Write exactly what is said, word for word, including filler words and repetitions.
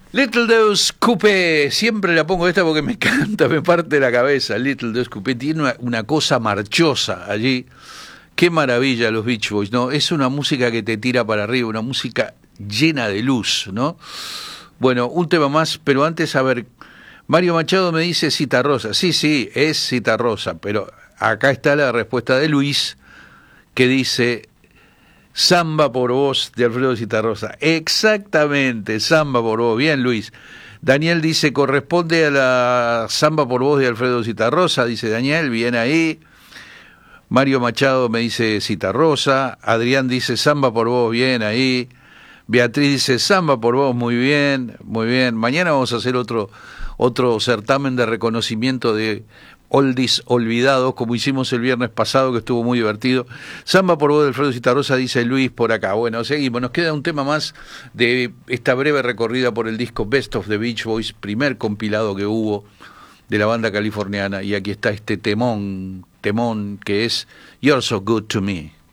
Little Deuce Coupe, siempre la pongo esta porque me encanta, me parte la cabeza. Little Deuce Coupe tiene una, una cosa marchosa allí. Qué maravilla los Beach Boys, ¿no? Es una música que te tira para arriba, una música llena de luz, ¿no? Bueno, un tema más, pero antes, a ver, Mario Machado me dice Citarrosa. Sí, sí, es Citarrosa, pero acá está la respuesta de Luis, que dice Samba por vos, de Alfredo Citarrosa. Exactamente, Samba por vos. Bien, Luis. Daniel dice, corresponde a la Samba por vos de Alfredo Citarrosa, dice Daniel, bien ahí. Mario Machado me dice Citarrosa. Adrián dice Samba por vos, bien ahí. Beatriz dice Samba por vos, muy bien, muy bien. Mañana vamos a hacer otro, otro certamen de reconocimiento de oldies olvidados, como hicimos el viernes pasado, que estuvo muy divertido. Samba por vos de Alfredo Citarrosa, dice Luis por acá. Bueno, seguimos. Nos queda un tema más de esta breve recorrida por el disco Best of the Beach Boys, primer compilado que hubo de la banda californiana. Y aquí está este temón, temón que es You're So Good to Me.